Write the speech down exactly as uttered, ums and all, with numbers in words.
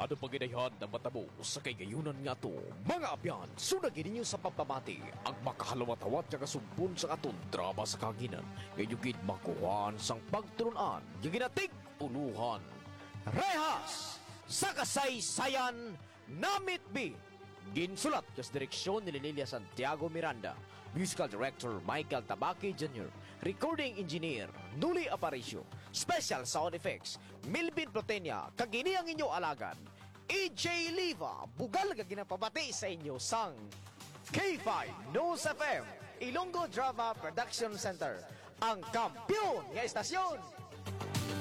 Ano pang ginayhan na matabo sa kayayunan nga to? Mga abyan, sunagin ninyo sa pagpamati ang makahalawat-hawat nga kasumpon sa aton drama sa kaginan. Ngayugid makuhaan sang pagtulunan, yung ginatig uluhan. Rehas! Sa kasaysayan, namit bi! Ginsulat kas direksyon ni Lilia Santiago Miranda, Musical Director Michael Tabaki Junior, Recording Engineer Nuli Aparicio, Special Sound Effects Milvin Protenia, kagini ang inyo alagan E J Liva, bugal ka ginapabati sa inyo sang K five News F M, Ilonggo Drama Production Center, ang kampiyon nga estasyon